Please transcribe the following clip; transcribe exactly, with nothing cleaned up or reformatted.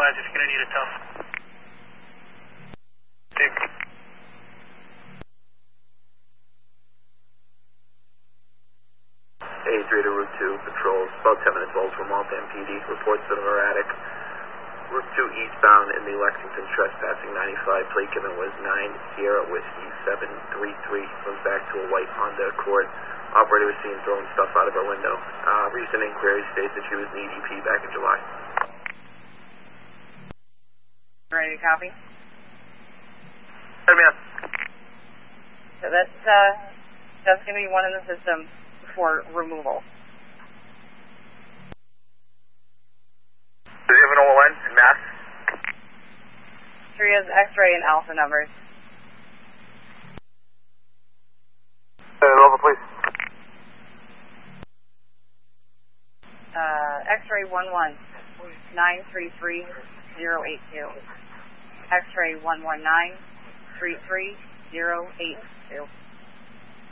advise if you're going to need a tow. Big. A three to Route two, patrols, about ten minutes old from Waltham P D, reports that are erratic. Route two eastbound in the Lexington trespassing ninety-five, plate given was nine Sierra Whiskey seven three three, went back to a white Honda Accord. Operator was seen throwing stuff out of her window. Uh, recent inquiry states that she was in E D P back in July. Ready to copy? Hey, man. So that's, uh, that's going to be one in the system for removal. Does he have an O L N in Mass? Sure, he has X-ray and alpha numbers. Uh, over, please. Uh, X-ray one one nine three three zero eight two. X-ray one one nine three three zero eight two.